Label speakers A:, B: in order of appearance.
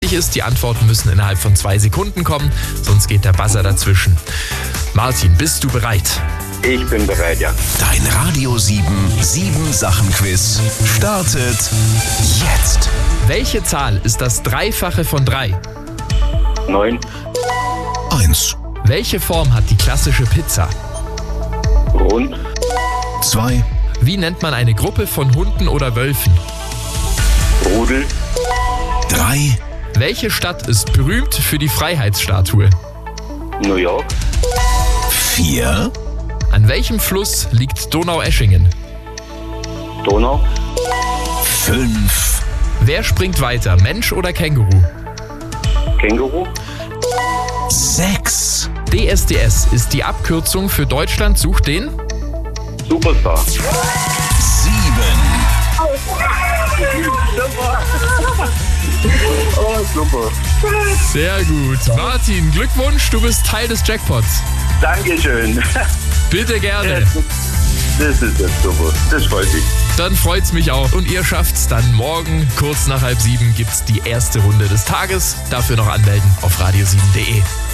A: Wichtig ist, die Antworten müssen innerhalb von 2 Sekunden kommen, sonst geht der Buzzer dazwischen. Martin, bist du bereit?
B: Ich bin bereit, ja.
C: Dein Radio 7 7-Sachen-Quiz startet jetzt.
A: Welche Zahl ist das Dreifache von 3?
B: 9,
C: 1,
A: Welche Form hat die klassische Pizza?
B: rund,
C: 2,
A: Wie nennt man eine Gruppe von Hunden oder Wölfen?
B: Rudel,
C: 3,
A: Welche Stadt ist berühmt für die Freiheitsstatue?
B: New York,
C: 4,
A: An welchem Fluss liegt Donaueschingen?
B: Donau,
C: 5,
A: Wer springt weiter, Mensch oder Känguru?
B: Känguru,
C: 6,
A: DSDS ist die Abkürzung für Deutschland sucht den?
B: Superstar.
C: 7.
B: Oh, super.
A: Sehr gut. Martin, Glückwunsch, du bist Teil des Jackpots.
B: Dankeschön.
A: Bitte gerne.
B: Das ist jetzt super. Das freut mich.
A: Dann freut's mich auch. Und ihr schafft's dann morgen, kurz nach 6:30 gibt's die erste Runde des Tages. Dafür noch anmelden auf radio7.de.